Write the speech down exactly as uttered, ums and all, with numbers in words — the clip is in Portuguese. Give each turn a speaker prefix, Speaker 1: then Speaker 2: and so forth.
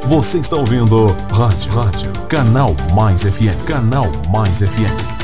Speaker 1: Você está ouvindo Rádio, Rádio, Canal Mais F M, Canal Mais F M.